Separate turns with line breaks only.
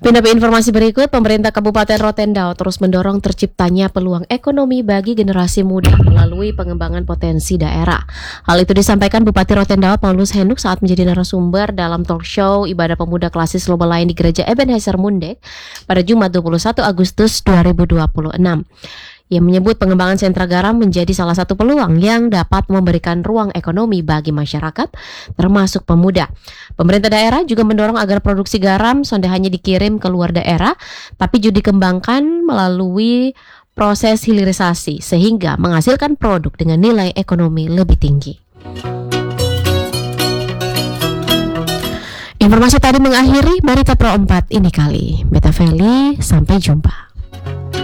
Pindah ke informasi berikut, pemerintah Kabupaten Rotendao terus mendorong terciptanya peluang ekonomi bagi generasi muda melalui pengembangan potensi daerah. Hal itu disampaikan Bupati Rotendao Paulus Henduk saat menjadi narasumber dalam talk show Ibadah Pemuda Klasis Lomba Lain di Gereja Ebenezer Mundek pada Jumat 21 Agustus 2026. Ia menyebut pengembangan sentra garam menjadi salah satu peluang yang dapat memberikan ruang ekonomi bagi masyarakat, termasuk pemuda. Pemerintah daerah juga mendorong agar produksi garam tidak hanya dikirim ke luar daerah, tapi juga dikembangkan melalui proses hilirisasi sehingga menghasilkan produk dengan nilai ekonomi lebih tinggi. Informasi tadi mengakhiri Berita Pro 4 ini kali. Beta Feli, sampai jumpa.